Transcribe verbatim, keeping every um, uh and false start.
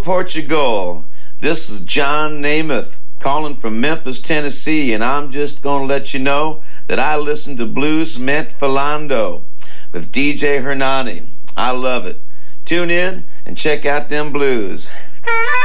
Portugal. This is John Namath calling from Memphis, Tennessee, and I'm just going to let you know that I listen to Blues Meant Philando with D J Hernani. I love it. Tune in and check out them blues.